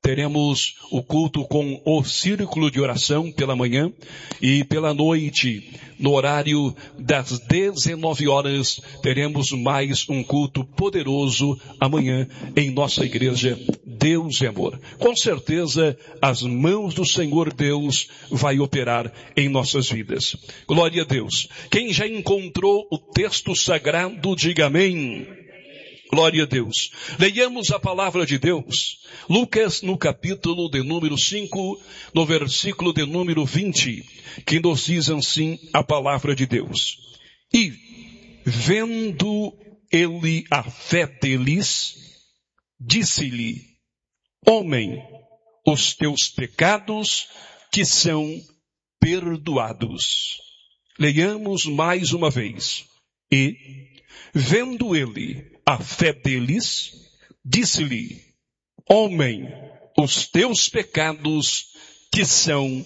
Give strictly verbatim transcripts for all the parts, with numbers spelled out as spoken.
teremos o culto com o círculo de oração pela manhã e pela noite, no horário das dezenove horas, teremos mais um culto poderoso amanhã em nossa igreja Deus é Amor. Com certeza, as mãos do Senhor Deus vai operar em nossas vidas. Glória a Deus. Quem já encontrou o texto sagrado, diga amém. Glória a Deus. Leiamos a palavra de Deus. Lucas, no capítulo de número cinco, no versículo de número vinte, que nos diz assim a palavra de Deus. E, vendo ele a fé deles, disse-lhe: homem, os teus pecados te são perdoados. Leiamos mais uma vez. E, vendo ele a fé deles, disse-lhe: homem, os teus pecados te são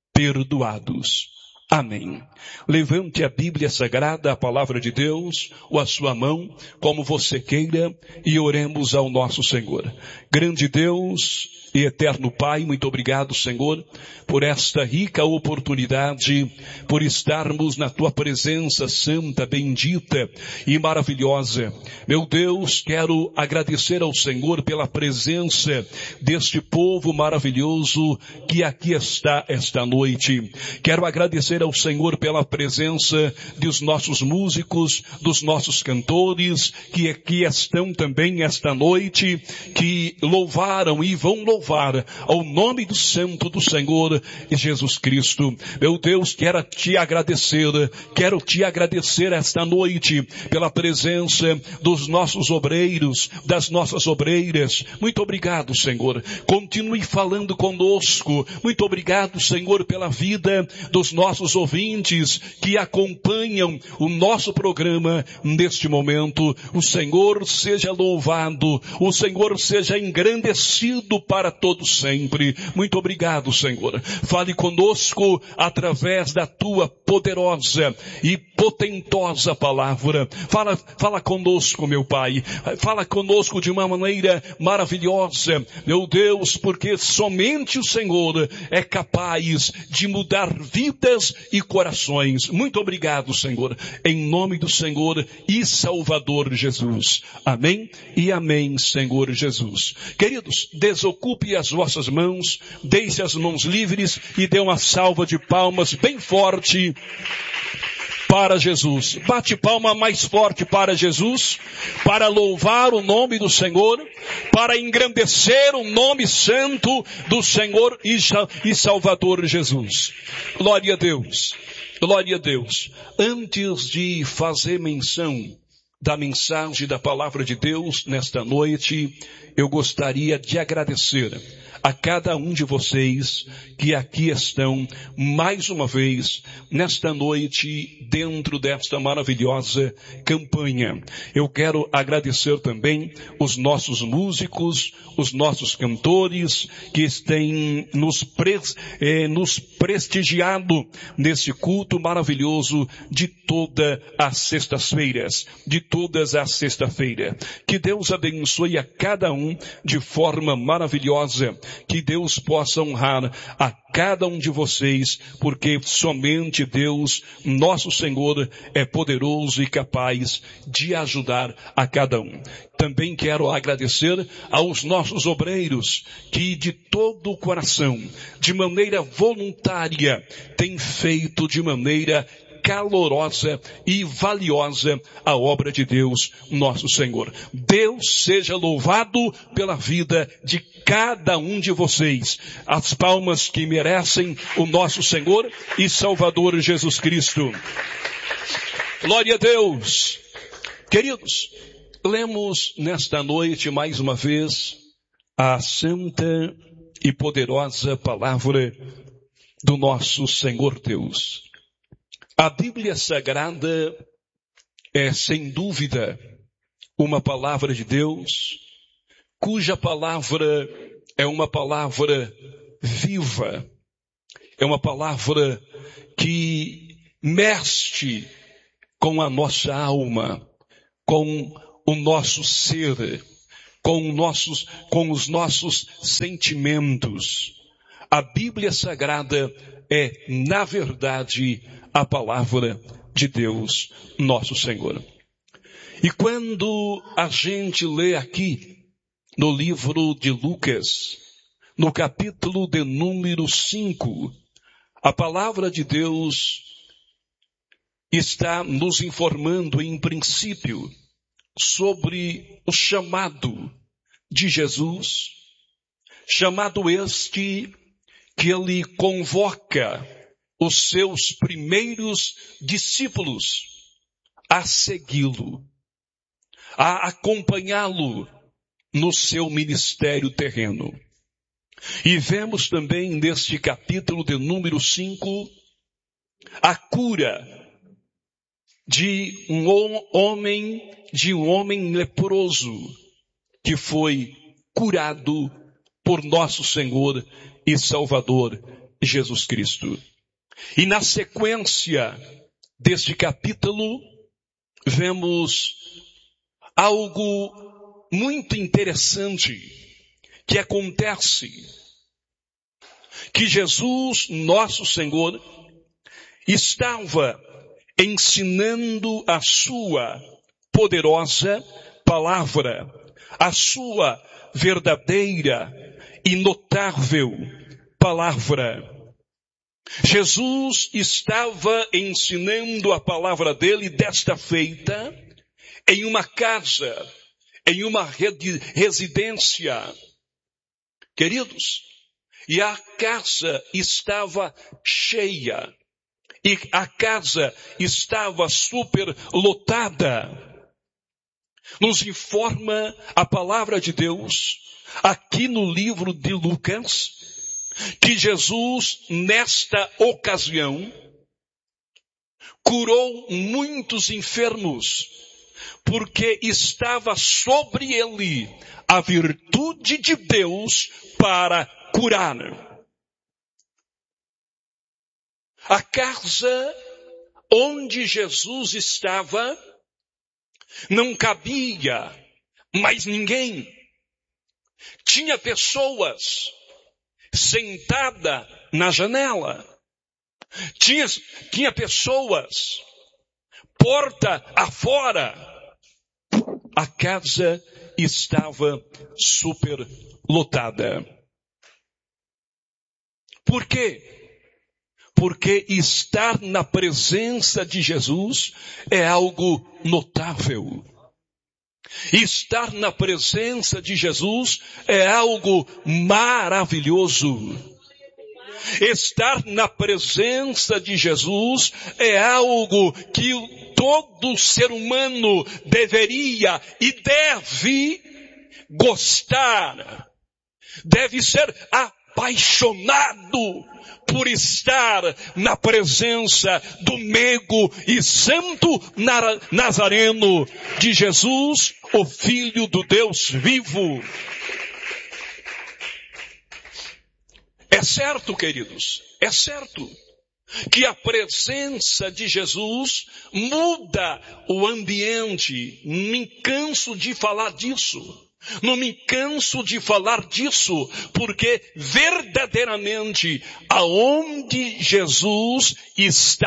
perdoados. Amém. Levante a Bíblia Sagrada, a palavra de Deus, ou a sua mão, como você queira, e oremos ao nosso Senhor. Grande Deus e eterno Pai, muito obrigado, Senhor, por esta rica oportunidade, por estarmos na Tua presença santa, bendita e maravilhosa. Meu Deus, quero agradecer ao Senhor pela presença deste povo maravilhoso que aqui está esta noite. Quero agradecer ao Senhor pela presença dos nossos músicos, dos nossos cantores, que aqui estão também esta noite, que louvaram e vão louvar ao nome do Santo do Senhor Jesus Cristo. Meu Deus, quero te agradecer, quero te agradecer esta noite pela presença dos nossos obreiros, das nossas obreiras. Muito obrigado, Senhor. Continue falando conosco. Muito obrigado, Senhor, pela vida dos nossos ouvintes que acompanham o nosso programa neste momento. O Senhor seja louvado, o Senhor seja engrandecido para todos sempre. Muito obrigado, Senhor. Fale conosco através da tua poderosa e potentosa palavra. Fala, fala conosco, meu Pai. Fala conosco de uma maneira maravilhosa, meu Deus, porque somente o Senhor é capaz de mudar vidas e corações. Muito obrigado, Senhor, em nome do Senhor e Salvador Jesus. Amém e amém, Senhor Jesus. Queridos, desocupe as vossas mãos, deixe as mãos livres e dê uma salva de palmas bem forte para Jesus. Bate palma mais forte para Jesus, para louvar o nome do Senhor, para engrandecer o nome santo do Senhor e Salvador Jesus. Glória a Deus. Glória a Deus. Antes de fazer menção da mensagem da palavra de Deus nesta noite, eu gostaria de agradecer a cada um de vocês que aqui estão mais uma vez nesta noite dentro desta maravilhosa campanha. Eu quero agradecer também os nossos músicos, os nossos cantores que têm nos, pres, eh, nos prestigiado nesse culto maravilhoso de todas as sextas-feiras, de todas as sextas-feiras. Que Deus abençoe a cada um de forma maravilhosa. Que Deus possa honrar a cada um de vocês, porque somente Deus, nosso Senhor, é poderoso e capaz de ajudar a cada um. Também quero agradecer aos nossos obreiros que de todo o coração, de maneira voluntária, têm feito de maneira calorosa e valiosa a obra de Deus, nosso Senhor. Deus seja louvado pela vida de cada um de vocês. As palmas que merecem o nosso Senhor e Salvador Jesus Cristo. Glória a Deus. Queridos, lemos nesta noite mais uma vez a santa e poderosa palavra do nosso Senhor Deus. A Bíblia Sagrada é, sem dúvida, uma palavra de Deus, cuja palavra é uma palavra viva, é uma palavra que mexe com a nossa alma, com o nosso ser, com nossos, com os nossos sentimentos. A Bíblia Sagrada é, na verdade, a palavra de Deus, nosso Senhor. E quando a gente lê aqui, no livro de Lucas, no capítulo de número cinco, a palavra de Deus está nos informando, em princípio, sobre o chamado de Jesus, chamado este que ele convoca os seus primeiros discípulos a segui-lo, a acompanhá-lo no seu ministério terreno. E vemos também neste capítulo de número cinco a cura de um homem, de um homem leproso que foi curado por nosso Senhor e Salvador Jesus Cristo. E na sequência deste capítulo, vemos algo muito interessante que acontece, que Jesus, nosso Senhor, estava ensinando a sua poderosa palavra, a sua verdadeira e notável palavra. Jesus estava ensinando a palavra dele desta feita em uma casa, em uma residência. Queridos, e a casa estava cheia, e a casa estava superlotada. Nos informa a palavra de Deus, aqui no livro de Lucas, que Jesus, nesta ocasião, curou muitos enfermos, porque estava sobre ele a virtude de Deus para curar. A casa onde Jesus estava não cabia mais ninguém. Tinha pessoas sentadas na janela. Tinha, tinha pessoas porta afora. A casa estava superlotada. Por quê? Porque estar na presença de Jesus é algo notável. Estar na presença de Jesus é algo maravilhoso. Estar na presença de Jesus é algo que todo ser humano deveria e deve gostar. Deve ser apaixonado por estar na presença do meigo e santo Nazareno de Jesus, o Filho do Deus vivo. É certo, queridos, é certo que a presença de Jesus muda o ambiente. Não me canso de falar disso. Não me canso de falar disso, porque verdadeiramente aonde Jesus está,